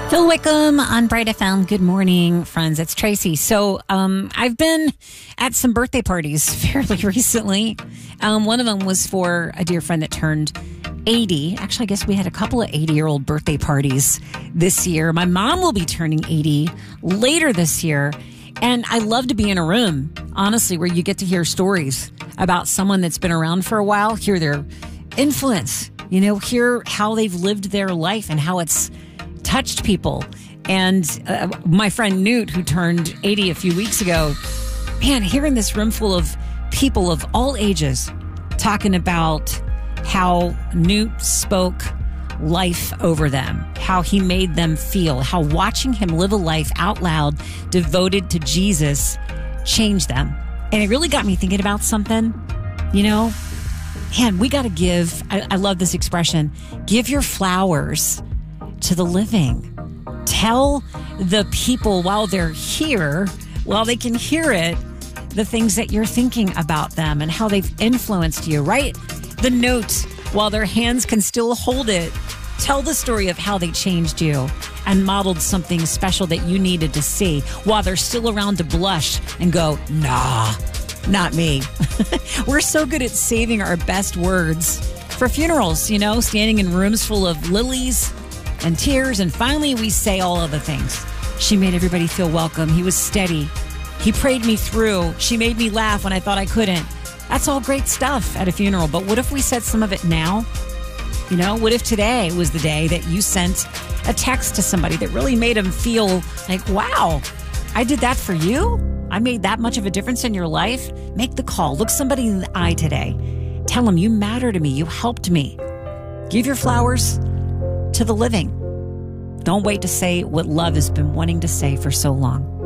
Phil Wickham on Bright FM. Good morning, friends. It's Tracy. So I've been at some birthday parties fairly recently. One of them was for a dear friend that turned 80. Actually, I guess we had a couple of 80-year-old birthday parties this year. My mom will be turning 80 later this year. And I love to be in a room, honestly, where you get to hear stories about someone that's been around for a while, hear their influence, hear how they've lived their life and how it's touched people. And my friend Newt, who turned 80 a few weeks ago, man, hearing this room full of people of all ages talking about how Newt spoke life over them, how he made them feel, how watching him live a life out loud devoted to Jesus changed them. And it really got me thinking about something, man, we got to give, I love this expression, give your flowers to the living. Tell the people while they're here, while they can hear it, the things that you're thinking about them and how they've influenced you. Write the note while their hands can still hold it. Tell the story of how they changed you and modeled something special that you needed to see while they're still around to blush and go, nah, not me. We're so good at saving our best words for funerals, standing in rooms full of lilies and tears, and finally we say all of the things. She made everybody feel welcome. He was steady. He prayed me through. She made me laugh when I thought I couldn't. That's all great stuff at a funeral, but what if we said some of it now? What if today was the day that you sent a text to somebody that really made them feel like, wow, I did that for you? I made that much of a difference in your life? Make the call. Look somebody in the eye today. Tell them you matter to me. You helped me. Give your flowers to the living. Don't wait to say what love has been wanting to say for so long.